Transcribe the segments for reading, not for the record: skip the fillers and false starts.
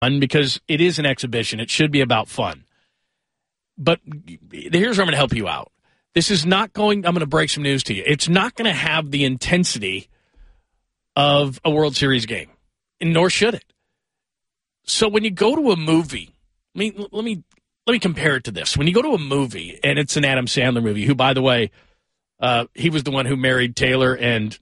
because it is an exhibition. It should be about fun. But here's where I'm going to help you out. This is not going – I'm going to break some news to you. It's not going to have the intensity of a World Series game, and nor should it. So when you go to a movie – let me compare it to this. When you go to a movie, and it's an Adam Sandler movie, who, by the way, he was the one who married Taylor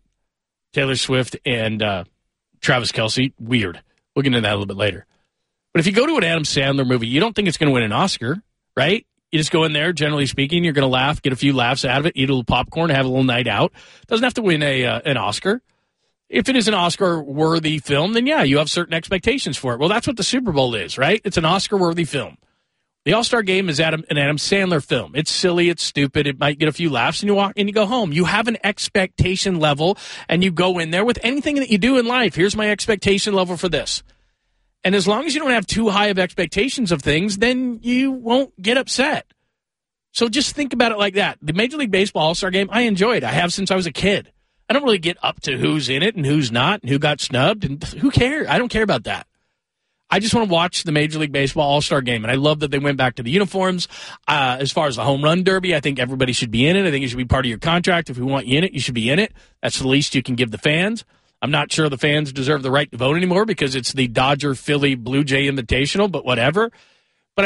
Swift and Travis Kelce. Weird. We'll get into that a little bit later. But if you go to an Adam Sandler movie, you don't think it's going to win an Oscar, right? You just go in there, generally speaking, you're going to laugh, get a few laughs out of it, eat a little popcorn, have a little night out. Doesn't have to win an Oscar. If it is an Oscar-worthy film, then yeah, you have certain expectations for it. Well, that's what the Super Bowl is, right? It's an Oscar-worthy film. The All-Star Game is an Adam Sandler film. It's silly, it's stupid, it might get a few laughs, and you walk and you go home. You have an expectation level, and you go in there with anything that you do in life. Here's my expectation level for this. And as long as you don't have too high of expectations of things, then you won't get upset. So just think about it like that. The Major League Baseball All-Star Game, I enjoyed. I have since I was a kid. I don't really get up to who's in it and who's not and who got snubbed. And who cares? I don't care about that. I just want to watch the Major League Baseball All-Star Game. And I love that they went back to the uniforms. As far as the home run derby, I think everybody should be in it. I think it should be part of your contract. If we want you in it, you should be in it. That's the least you can give the fans. I'm not sure the fans deserve the right to vote anymore because it's the Dodger, Philly, Blue Jay Invitational, but whatever. But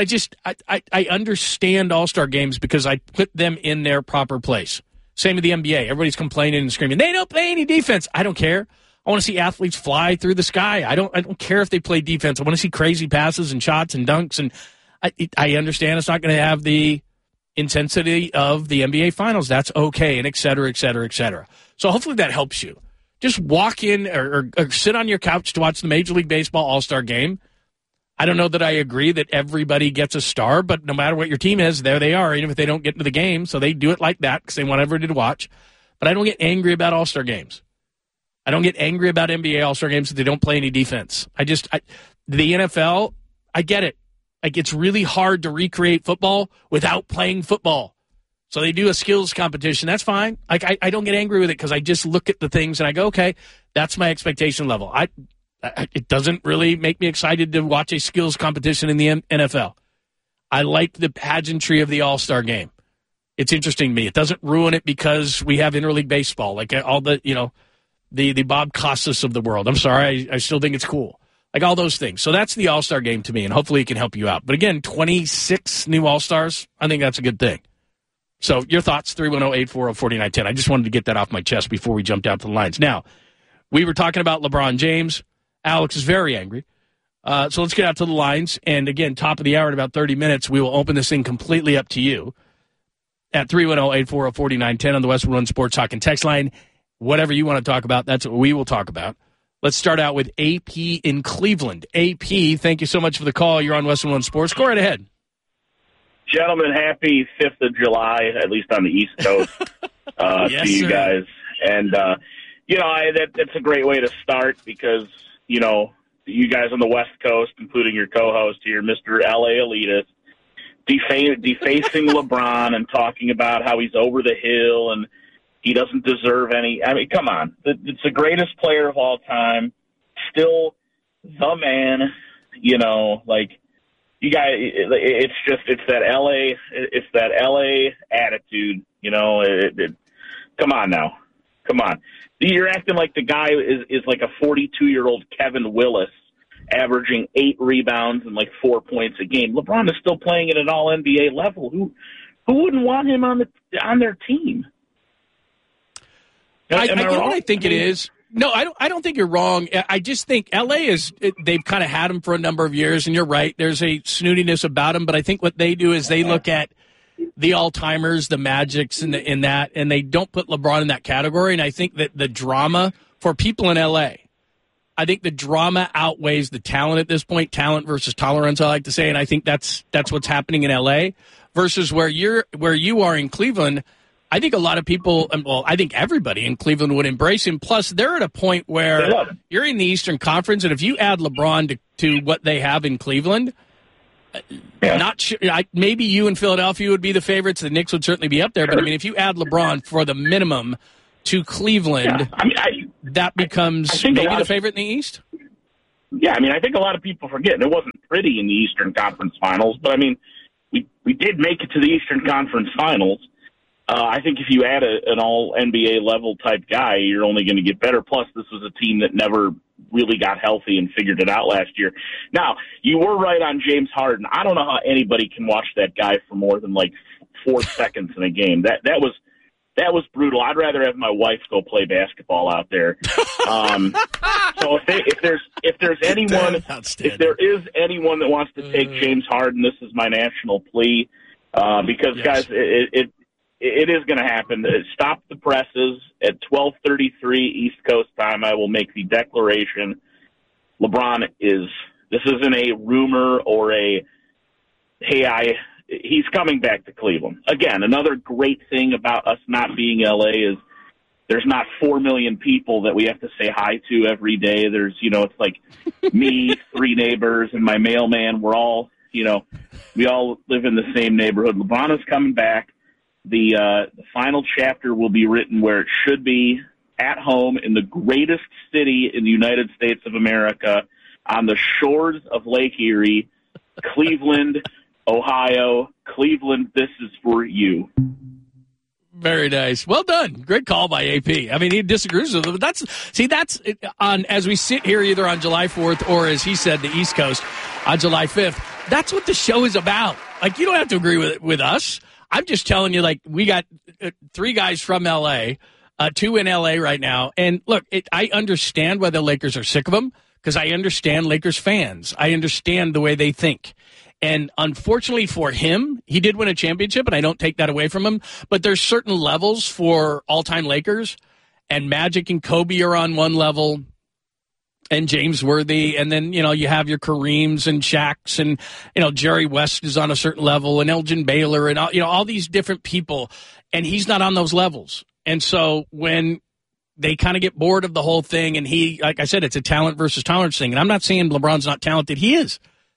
I understand All-Star games because I put them in their proper place. Same with the NBA. Everybody's complaining and screaming, they don't play any defense. I don't care. I want to see athletes fly through the sky. I don't care if they play defense. I want to see crazy passes and shots and dunks. And I understand it's not going to have the intensity of the NBA Finals. That's okay, and et cetera, et cetera, et cetera. So hopefully that helps you. Just walk in or sit on your couch to watch the Major League Baseball All-Star Game. I don't know that I agree that everybody gets a star, but no matter what your team is, there they are, even if they don't get into the game. So they do it like that because they want everybody to watch. But I don't get angry about All-Star games. I don't get angry about NBA All-Star games if they don't play any defense. The NFL, I get it. Like, it's really hard to recreate football without playing football. So they do a skills competition. That's fine. Like, I don't get angry with it because I just look at the things and I go, okay, that's my expectation level. It doesn't really make me excited to watch a skills competition in the NFL. I like the pageantry of the All-Star game. It's interesting to me. It doesn't ruin it because we have interleague baseball, like all the, the Bob Costas of the world. I'm sorry. I still think it's cool. Like all those things. So that's the All-Star game to me, and hopefully it can help you out. But again, 26 new All-Stars, I think that's a good thing. So your thoughts, 310-840-4910. I just wanted to get that off my chest before we jumped out to the lines. Now, we were talking about LeBron James. Alex is very angry. So let's get out to the lines. And again, top of the hour in about 30 minutes, we will open this thing completely up to you at 310-840-4910 on the Westwood One Sports Talk and text line. Whatever you want to talk about, that's what we will talk about. Let's start out with AP in Cleveland. AP, thank you so much for the call. You're on Westwood One Sports. Go right ahead. Gentlemen, happy 5th of July, at least on the East Coast, yes, to you sir. guys. And, that's a great way to start because, you guys on the West Coast, including your co-host here, Mr. L.A. Elitist, defacing LeBron and talking about how he's over the hill and he doesn't deserve any. I mean, come on. It's the greatest player of all time. Still the man, you guys, it's that LA attitude, come on now. Come on. You're acting like the guy is like a 42-year-old Kevin Willis averaging 8 rebounds and like 4 points a game. LeBron is still playing at an all-NBA level. Who wouldn't want him on their team? I think it is. No, I don't think you're wrong. I just think L.A. they've kind of had him for a number of years, and you're right. There's a snootiness about him, but I think what they do is they look at the all-timers, the Magics, and they don't put LeBron in that category, and I think that the drama for people in L.A., I think the drama outweighs the talent at this point, talent versus tolerance, I like to say, and I think that's what's happening in L.A. versus where you are in Cleveland. I think a lot of people, I think everybody in Cleveland would embrace him. Plus, they're at a point where you're in the Eastern Conference, and if you add LeBron to what they have in Cleveland, not sure. Maybe you and Philadelphia would be the favorites. The Knicks would certainly be up there. But, if you add LeBron for the minimum to Cleveland, that becomes maybe the favorite in the East? yeah, I mean, I think a lot of people forget it wasn't pretty in the Eastern Conference Finals, but I mean, we did make it to the Eastern Conference Finals. I think if you add an all NBA level type guy, you're only going to get better. Plus, this was a team that never really got healthy and figured it out last year. Now, you were right on James Harden. I don't know how anybody can watch that guy for more than like 4 seconds in a game. That was brutal. I'd rather have my wife go play basketball out there. So if there's anyone, if there is anyone that wants to take James Harden, this is my national plea. Because guys, it is going to happen. Stop the presses at 12:33 East Coast time. I will make the declaration. LeBron this isn't a rumor or he's coming back to Cleveland. Again, another great thing about us not being LA is there's not 4 million people that we have to say hi to every day. There's, it's like me, 3 neighbors, and my mailman. We're all, we all live in the same neighborhood. LeBron is coming back. The final chapter will be written where it should be, at home in the greatest city in the United States of America, on the shores of Lake Erie, Cleveland, Ohio. Cleveland, this is for you. Very nice. Well done. Great call by AP. I mean, he disagrees with it, but that's on as we sit here either on July 4th or, as he said, the East Coast on July 5th. That's what the show is about. Like, you don't have to agree with us. I'm just telling you, like, we got 3 guys from L.A., 2 in L.A. right now. And, look, I understand why the Lakers are sick of him because I understand Lakers fans. I understand the way they think. And unfortunately for him, he did win a championship, and I don't take that away from him. But there's certain levels for all-time Lakers, and Magic and Kobe are on one level, and James Worthy, and then, you have your Kareems and Shaqs, and, Jerry West is on a certain level, and Elgin Baylor, and, all these different people, and he's not on those levels. And so when they kind of get bored of the whole thing, and he, like I said, it's a talent versus tolerance thing, and I'm not saying LeBron's not talented. He is.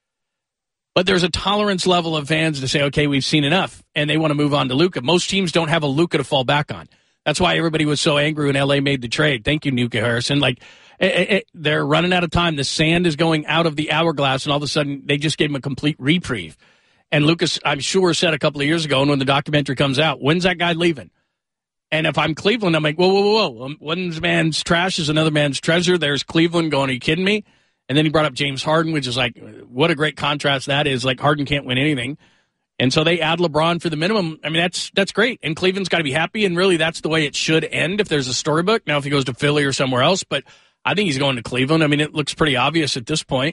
But there's a tolerance level of fans to say, okay, we've seen enough, and they want to move on to Luka. Most teams don't have a Luka to fall back on. That's why everybody was so angry when L.A. made the trade. Thank you, Nuka Harrison. Like, they're running out of time. The sand is going out of the hourglass, and all of a sudden they just gave him a complete reprieve. And Lucas, I'm sure, said a couple of years ago, and when the documentary comes out, when's that guy leaving? And if I'm Cleveland, I'm like, whoa. One man's trash is another man's treasure. There's Cleveland going, are you kidding me? And then he brought up James Harden, which is like, what a great contrast that is. Like, Harden can't win anything. And so they add LeBron for the minimum. I mean, that's great. And Cleveland's got to be happy, and really that's the way it should end if there's a storybook. Now, if he goes to Philly or somewhere else, but I think he's going to Cleveland. I mean, it looks pretty obvious at this point.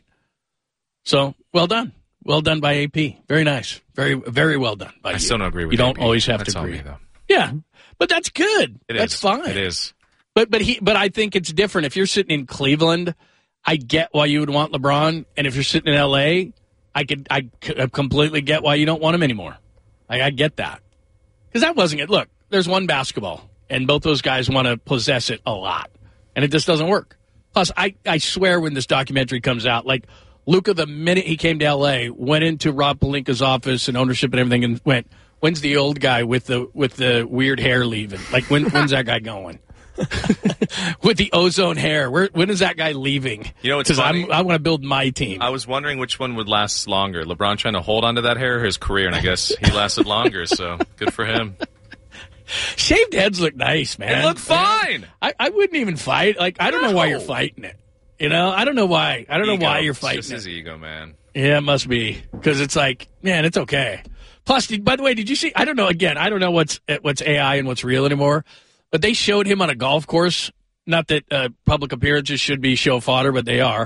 So, well done. Well done by AP. Very nice. Very, very well done by you. I still don't agree with you. You don't AP. always have That's to agree. Me, though. Yeah, but that's good. That's is. fine. It is. But I think it's different. If you're sitting in Cleveland, I get why you would want LeBron, and if you're sitting in L.A., I completely get why you don't want him anymore. I get that. Because that wasn't it. Look, there's one basketball, and both those guys want to possess it a lot, and it just doesn't work. Plus, I swear when this documentary comes out, like, Luka, the minute he came to L.A., went into Rob Pelinka's office and ownership and everything and went, when's the old guy with the weird hair leaving? Like, when's that guy going? With the ozone hair, when is that guy leaving? It's funny. I want to build my team. I was wondering which one would last longer, LeBron trying to hold on to that hair or his career, and I guess he lasted longer, so good for him. Shaved heads look nice, man. It looked fine. I wouldn't even fight. Like, I don't know why you're fighting it. I don't know why. I don't know why you're fighting it's just his ego, man. Yeah, it must be, because it's like, man, it's okay. Plus, by the way, did you see? I don't know. Again, I don't know what's AI and what's real anymore. But they showed him on a golf course. Not that public appearances should be show fodder, but they are.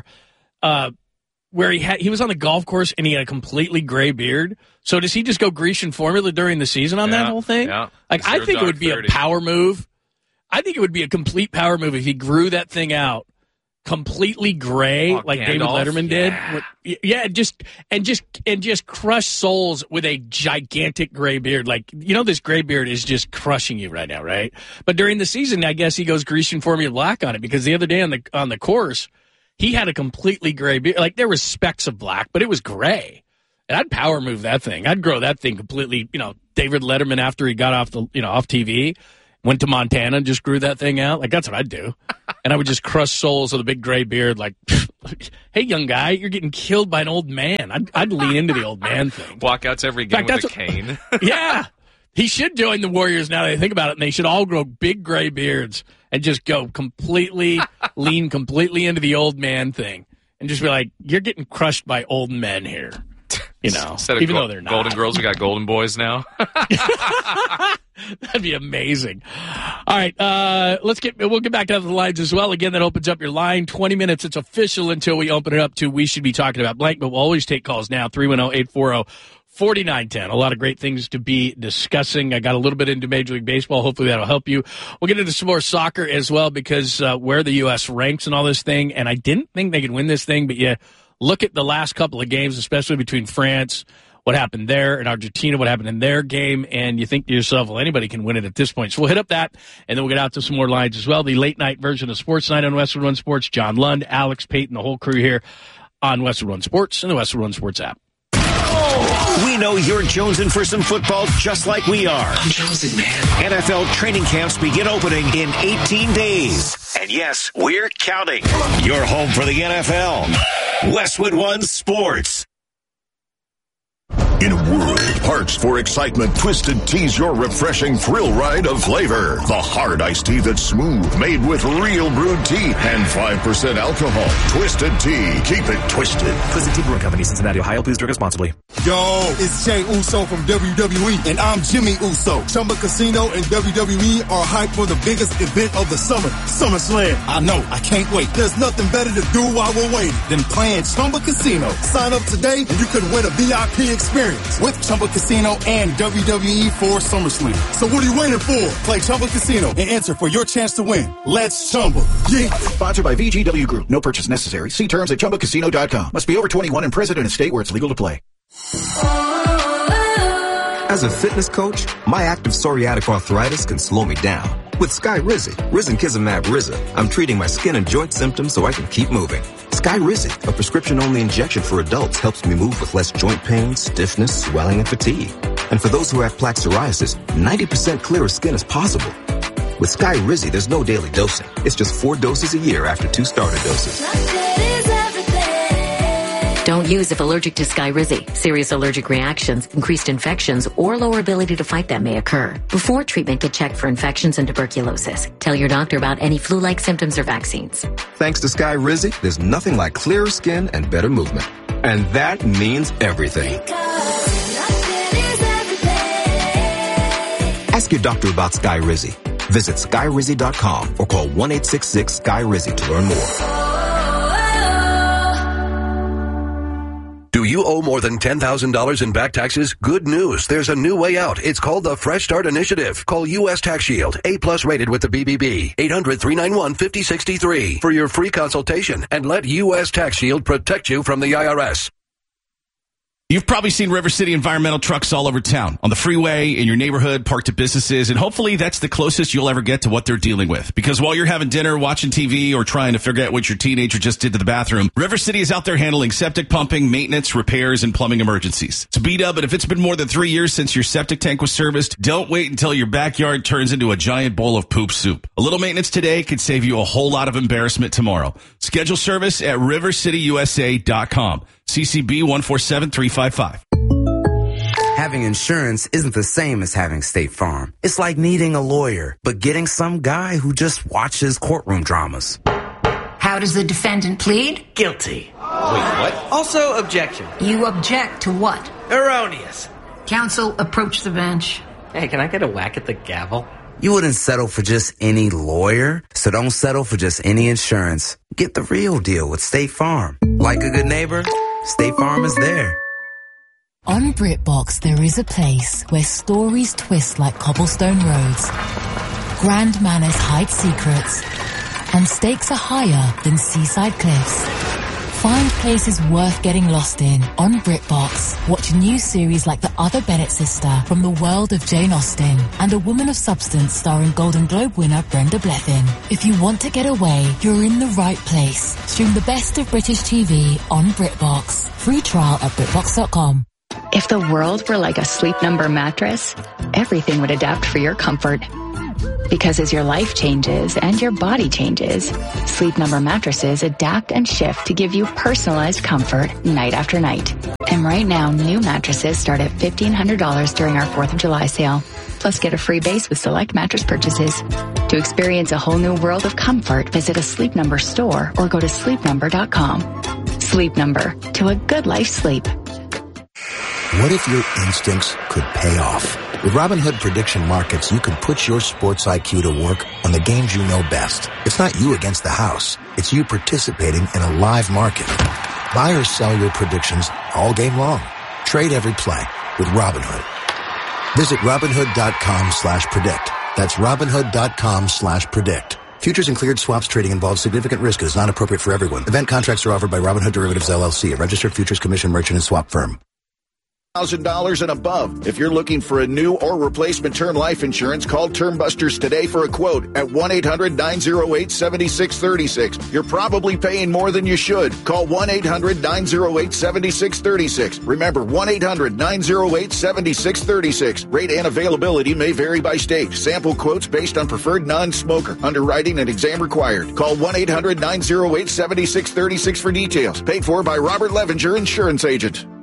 Where he was on the golf course and he had a completely gray beard. So does he just go Grecian formula during the season on that whole thing? Yeah. Like, I think it would be 30. A power move. I think it would be a complete power move if he grew that thing out completely gray, like David Letterman did. Yeah, just crush souls with a gigantic gray beard. Like, this gray beard is just crushing you right now, right? But during the season, I guess he goes Grecian Formula black on it, because the other day on the course, he had a completely gray beard. Like, there was specks of black, but it was gray. And I'd power move that thing. I'd grow that thing completely, David Letterman after he got off TV. went to Montana and just grew that thing out. Like, that's what I'd do. And I would just crush souls with a big gray beard like, hey, young guy, you're getting killed by an old man. I'd lean into the old man thing. Walk out to every game with a cane. Yeah. He should join the Warriors now that I think about it, and they should all grow big gray beards and just go lean completely into the old man thing and just be like, you're getting crushed by old men here. You know, even though they're not. Golden girls, we got golden boys now. That'd be amazing. All right, we'll get back to the lines as well. Again, that opens up your line. 20 minutes. It's official until we open it up to We Should Be Talking About Blank, but we'll always take calls now. 310-840-4910. A lot of great things to be discussing. I got a little bit into Major League Baseball. Hopefully that'll help you. We'll get into some more soccer as well because where the U.S. ranks and all this thing, and I didn't think they could win this thing, but yeah, look at the last couple of games, especially between France, what happened there, and Argentina, what happened in their game, and you think to yourself, well, anybody can win it at this point. So we'll hit up that, and then we'll get out to some more lines as well. The late-night version of Sports Night on Westwood One Sports. John Lund, Alex Payton, the whole crew here on Westwood One Sports and the Westwood One Sports app. We know you're jonesing for some football just like we are. I'm jonesing, man. NFL training camps begin opening in 18 days. And yes, we're counting. You're home for the NFL. Westwood One Sports. In a world parched for excitement, Twisted Tea's your refreshing thrill ride of flavor. The hard iced tea that's smooth, made with real brewed tea and 5% alcohol. Twisted Tea. Keep it twisted. Twisted Tea Brewing Company, Cincinnati, Ohio. Please drink responsibly. Yo, it's Jey Uso from WWE, and I'm Jimmy Uso. Chumba Casino and WWE are hyped for the biggest event of the summer, SummerSlam. I know, I can't wait. There's nothing better to do while we're waiting than playing Chumba Casino. Sign up today and you could win a VIP experience with Chumba Casino and WWE for SummerSlam. So what are you waiting for? Play Chumba Casino and enter for your chance to win. Let's Chumba. Yeah. Sponsored by VGW Group. No purchase necessary. See terms at ChumbaCasino.com. Must be over 21 and present in a state where it's legal to play. As a fitness coach, my active psoriatic arthritis can slow me down. With Skyrizi, Risankizumab Riza, I'm treating my skin and joint symptoms so I can keep moving. Skyrizi, a prescription-only injection for adults, helps me move with less joint pain, stiffness, swelling, and fatigue. And for those who have plaque psoriasis, 90% clearer skin is possible. With Skyrizi, there's no daily dosing. It's just 4 doses a year after 2 starter doses. Don't use if allergic to Skyrizi. Serious allergic reactions, increased infections, or lower ability to fight them may occur. Before treatment, get checked for infections and tuberculosis. Tell your doctor about any flu-like symptoms or vaccines. Thanks to Skyrizi, there's nothing like clearer skin and better movement. And that means everything. Ask your doctor about Skyrizi. Visit Skyrizi.com or call 1-866-SKY-RIZI to learn more. Do you owe more than $10,000 in back taxes? Good news. There's a new way out. It's called the Fresh Start Initiative. Call U.S. Tax Shield, A+ rated with the BBB, 800-391-5063 for your free consultation and let U.S. Tax Shield protect you from the IRS. You've probably seen River City environmental trucks all over town, on the freeway, in your neighborhood, parked at businesses, and hopefully that's the closest you'll ever get to what they're dealing with. Because while you're having dinner, watching TV, or trying to figure out what your teenager just did to the bathroom, River City is out there handling septic pumping, maintenance, repairs, and plumbing emergencies. So beat up, but if it's been more than 3 years since your septic tank was serviced, don't wait until your backyard turns into a giant bowl of poop soup. A little maintenance today could save you a whole lot of embarrassment tomorrow. Schedule service at rivercityusa.com. CCB 147355. Having insurance isn't the same as having State Farm. It's like needing a lawyer, but getting some guy who just watches courtroom dramas. How does the defendant plead? Guilty. Wait, what? Also, objection. You object to what? Erroneous. Counsel, approach the bench. Hey, can I get a whack at the gavel? You wouldn't settle for just any lawyer, so don't settle for just any insurance. Get the real deal with State Farm. Like a good neighbor, State Farm is there. On BritBox, there is a place where stories twist like cobblestone roads, grand manners hide secrets, and stakes are higher than seaside cliffs. Find places worth getting lost in on BritBox. Watch new series like The Other Bennett Sister from the world of Jane Austen and A Woman of Substance starring Golden Globe winner Brenda Blethyn. If you want to get away, you're in the right place. Stream the best of British TV on BritBox. Free trial at BritBox.com. If the world were like a Sleep Number mattress, everything would adapt for your comfort. Because as your life changes and your body changes, Sleep Number mattresses adapt and shift to give you personalized comfort night after night. And right now, new mattresses start at $1,500 during our 4th of July sale. Plus, get a free base with select mattress purchases. To experience a whole new world of comfort, visit a Sleep Number store or go to sleepnumber.com. Sleep Number, to a good life sleep. What if your instincts could pay off? With Robinhood Prediction Markets, you can put your sports IQ to work on the games you know best. It's not you against the house. It's you participating in a live market. Buy or sell your predictions all game long. Trade every play with Robinhood. Visit Robinhood.com/predict. That's Robinhood.com/predict. Futures and cleared swaps trading involves significant risk and is not appropriate for everyone. Event contracts are offered by Robinhood Derivatives LLC, a registered futures commission merchant and swap firm. $1,000 and above. If you're looking for a new or replacement term life insurance, call Term Busters today for a quote at 1-800-908-7636. You're probably paying more than you should. Call 1-800-908-7636. Remember, 1-800-908-7636. Rate and availability may vary by state. Sample quotes based on preferred non-smoker. Underwriting and exam required. Call 1-800-908-7636 for details. Paid for by Robert Levinger, Insurance Agent.